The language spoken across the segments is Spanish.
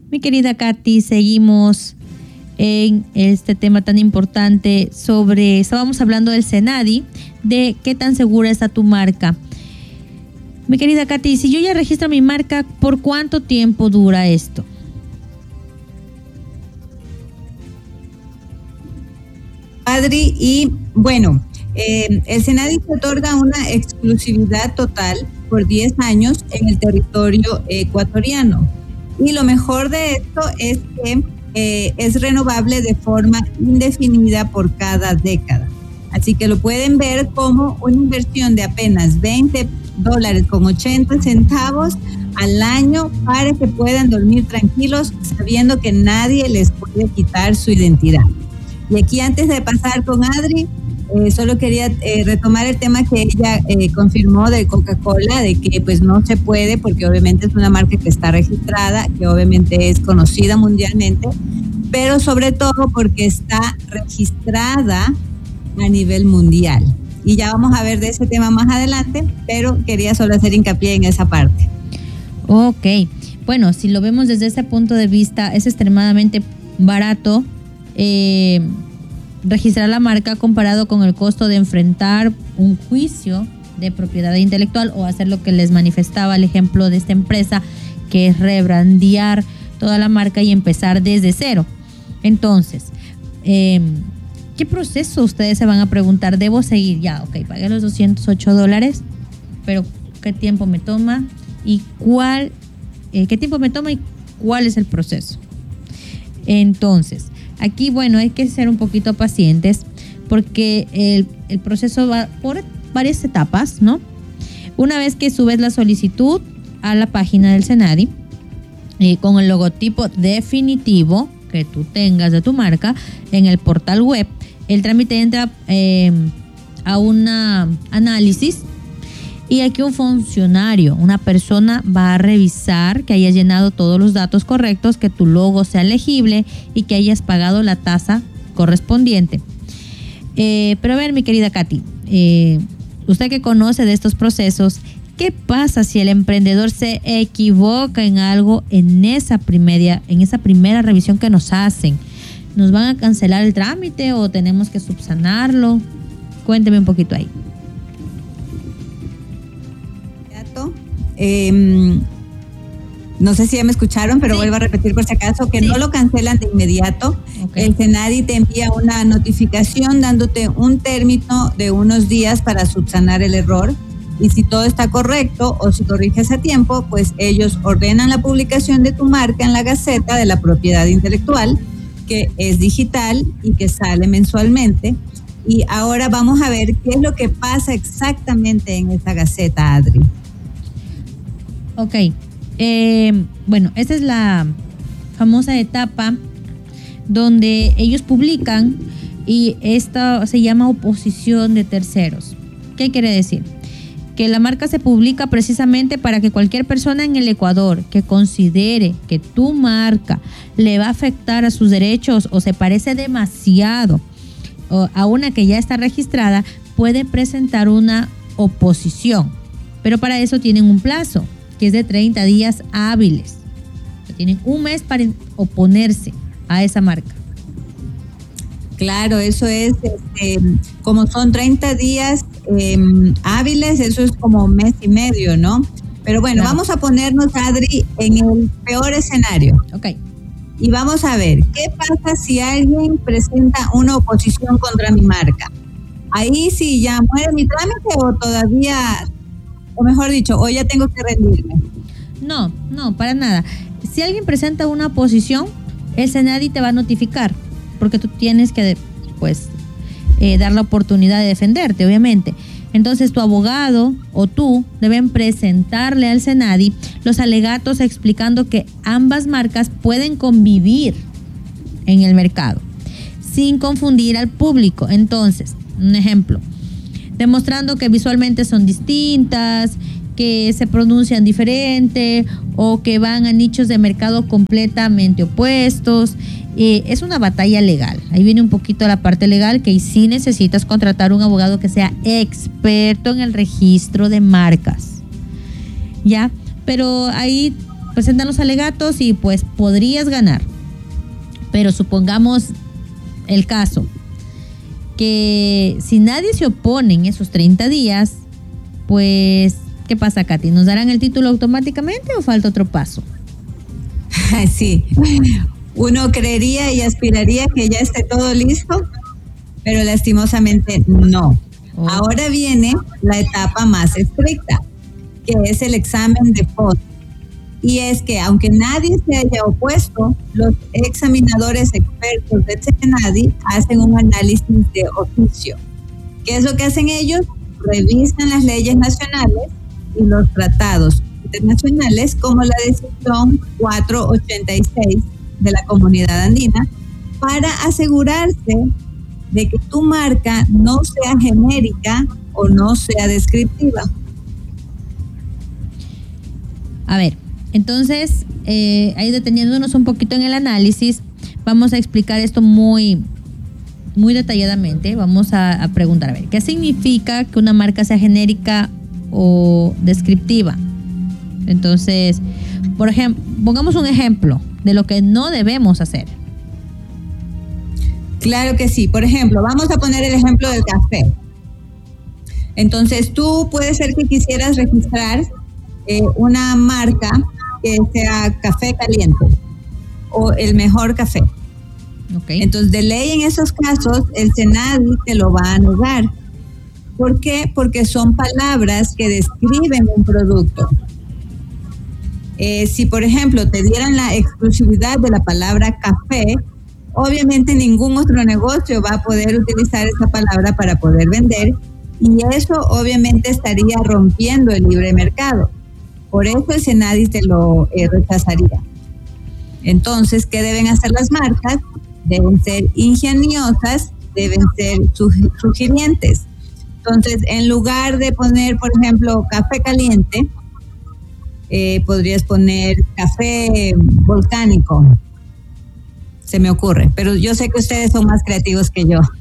Mi querida Katy, seguimos en este tema tan importante estábamos hablando del SENADI, de qué tan segura está tu marca. Mi querida Katy, si yo ya registro mi marca, ¿por cuánto tiempo dura esto? Adri, y bueno, el SENADI te otorga una exclusividad total por 10 años en el territorio ecuatoriano. Y lo mejor de esto es que es renovable de forma indefinida por cada década. Así que lo pueden ver como una inversión de apenas $20.80 al año para que puedan dormir tranquilos sabiendo que nadie les puede quitar su identidad. Y aquí, antes de pasar con Adri, solo quería retomar el tema que ella confirmó de Coca-Cola, de que pues no se puede, porque obviamente es una marca que está registrada, que obviamente es conocida mundialmente, pero sobre todo porque está registrada a nivel mundial. Y ya vamos a ver de ese tema más adelante, pero quería solo hacer hincapié en esa parte. Ok, bueno, si lo vemos desde ese punto de vista, es extremadamente barato registrar la marca comparado con el costo de enfrentar un juicio de propiedad intelectual o hacer lo que les manifestaba el ejemplo de esta empresa, que es rebrandear toda la marca y empezar desde cero. Entonces, ¿qué proceso ustedes se van a preguntar? ¿Debo seguir? Ya, ok, pagué los $208, pero ¿qué tiempo me toma? ¿Y qué tiempo me toma y cuál es el proceso? Entonces, aquí, bueno, hay que ser un poquito pacientes porque el proceso va por varias etapas, ¿no? Una vez que subes la solicitud a la página del SENADI, con el logotipo definitivo que tú tengas de tu marca en el portal web, el trámite entra a un análisis y aquí un funcionario, una persona va a revisar que hayas llenado todos los datos correctos, que tu logo sea legible y que hayas pagado la tasa correspondiente. Pero a ver, mi querida Katy, usted que conoce de estos procesos, ¿qué pasa si el emprendedor se equivoca en algo en esa primera revisión que nos hacen? ¿Nos van a cancelar el trámite o tenemos que subsanarlo? Cuénteme un poquito ahí. No sé si ya me escucharon, pero sí, vuelvo a repetir por si acaso, que sí, no lo cancelan de inmediato. Okay. El SENADI te envía una notificación dándote un término de unos días para subsanar el error, y si todo está correcto o si corriges a tiempo, pues ellos ordenan la publicación de tu marca en la Gaceta de la Propiedad Intelectual, que es digital y que sale mensualmente. Y ahora vamos a ver qué es lo que pasa exactamente en esta Gaceta, Adri. Ok, bueno, esta es la famosa etapa donde ellos publican y esta se llama oposición de terceros. ¿Qué quiere decir? Que la marca se publica precisamente para que cualquier persona en el Ecuador que considere que tu marca le va a afectar a sus derechos o se parece demasiado a una que ya está registrada, puede presentar una oposición. Pero para eso tienen un plazo, que es de 30 días hábiles. Tienen un mes para oponerse a esa marca. Claro, eso es, como son 30 días hábiles, eso es como un mes y medio, ¿no? Pero bueno, claro, vamos a ponernos, Adri, en el peor escenario. Ok. Y vamos a ver, ¿qué pasa si alguien presenta una oposición contra mi marca? Ahí sí ya muere mi trámite o todavía... o mejor dicho, hoy ya tengo que rendirme. No, para nada. Si alguien presenta una oposición, el SENADI te va a notificar, porque tú tienes que, dar la oportunidad de defenderte, obviamente. Entonces, tu abogado o tú deben presentarle al SENADI los alegatos explicando que ambas marcas pueden convivir en el mercado, sin confundir al público. Entonces, un ejemplo, demostrando que visualmente son distintas, que se pronuncian diferente o que van a nichos de mercado completamente opuestos. Es una batalla legal. Ahí viene un poquito la parte legal, que sí necesitas contratar un abogado que sea experto en el registro de marcas. ¿Ya? Pero ahí presentan los alegatos y pues podrías ganar. Pero supongamos el caso que si nadie se opone en esos 30 días, pues, ¿qué pasa, Katy? ¿Nos darán el título automáticamente o falta otro paso? Sí, uno creería y aspiraría que ya esté todo listo, pero lastimosamente no. Ahora viene la etapa más estricta, que es el examen de foto. Y es que aunque nadie se haya opuesto, los examinadores expertos del SENADI hacen un análisis de oficio. ¿Qué es lo que hacen ellos? Revisan las leyes nacionales y los tratados internacionales, como la decisión 486 de la Comunidad Andina, para asegurarse de que tu marca no sea genérica o no sea descriptiva. A ver, entonces, ahí deteniéndonos un poquito en el análisis, vamos a explicar esto muy detalladamente. Vamos a preguntar, a ver, ¿qué significa que una marca sea genérica o descriptiva? Entonces, por ejemplo, pongamos un ejemplo de lo que no debemos hacer. Claro que sí. Por ejemplo, vamos a poner el ejemplo del café. Entonces, tú puede ser que quisieras registrar una marca que sea café caliente o el mejor café. Okay. Entonces, de ley en esos casos, el SENADI te lo va a negar. ¿Por qué? Porque son palabras que describen un producto. Si, por ejemplo, te dieran la exclusividad de la palabra café, obviamente ningún otro negocio va a poder utilizar esa palabra para poder vender, y eso obviamente estaría rompiendo el libre mercado. Por eso el SENADI te lo rechazaría. Entonces, ¿qué deben hacer las marcas? Deben ser ingeniosas, deben ser sugirientes. Entonces, en lugar de poner, por ejemplo, café caliente, podrías poner café volcánico. Se me ocurre, pero yo sé que ustedes son más creativos que yo.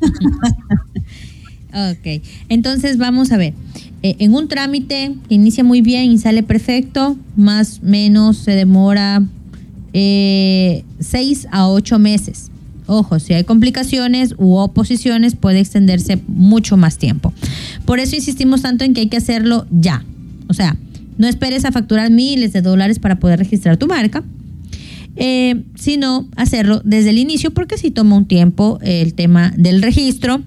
Ok, entonces vamos a ver. En un trámite que inicia muy bien y sale perfecto, más o menos se demora 6 a 8 meses. Ojo, si hay complicaciones u oposiciones puede extenderse mucho más tiempo. Por eso insistimos tanto en que hay que hacerlo ya. O sea, no esperes a facturar miles de dólares para poder registrar tu marca, sino hacerlo desde el inicio, porque sí toma un tiempo el tema del registro.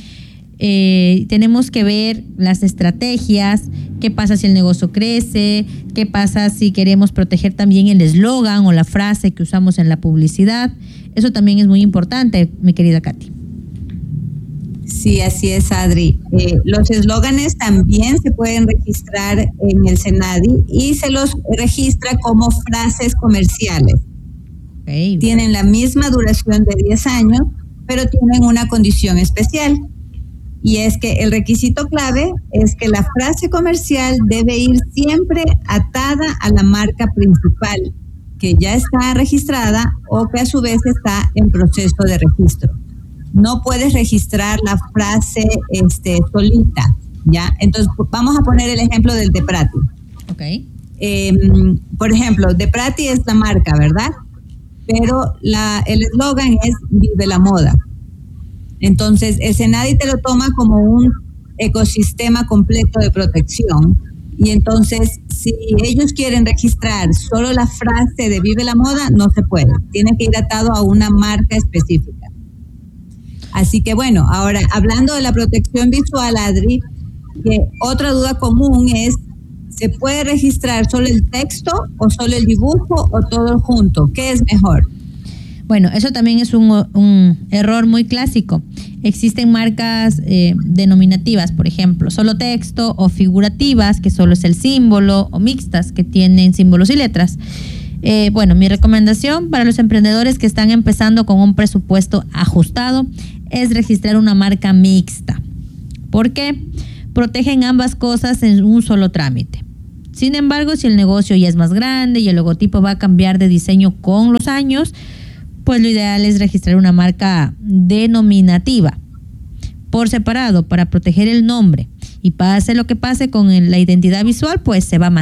Tenemos que ver las estrategias, qué pasa si el negocio crece, qué pasa si queremos proteger también el eslogan o la frase que usamos en la publicidad. Eso también es muy importante, mi querida Katy. Sí, así es, Adri. Los eslóganes también se pueden registrar en el SENADI y se los registra como frases comerciales. Okay. Tienen la misma duración de 10 años, pero tienen una condición especial. Y es que el requisito clave es que la frase comercial debe ir siempre atada a la marca principal, que ya está registrada o que a su vez está en proceso de registro. No puedes registrar la frase solita, ¿ya? Entonces, vamos a poner el ejemplo del Deprati. Okay. Por ejemplo, Deprati es la marca, ¿verdad? Pero el eslogan es Vive la Moda. Entonces, el SENADI te lo toma como un ecosistema completo de protección. Y entonces, si ellos quieren registrar solo la frase de Vive la Moda, no se puede. Tiene que ir atado a una marca específica. Así que bueno, ahora hablando de la protección visual, Adri, que otra duda común es, ¿se puede registrar solo el texto o solo el dibujo o todo junto? ¿Qué es mejor? Bueno, eso también es un error muy clásico. Existen marcas denominativas, por ejemplo, solo texto, o figurativas, que solo es el símbolo, o mixtas, que tienen símbolos y letras. Bueno, mi recomendación para los emprendedores que están empezando con un presupuesto ajustado es registrar una marca mixta. ¿Por qué? Protegen ambas cosas en un solo trámite. Sin embargo, si el negocio ya es más grande y el logotipo va a cambiar de diseño con los años, pues lo ideal es registrar una marca denominativa por separado para proteger el nombre, y pase lo que pase con la identidad visual, pues se va a mantener.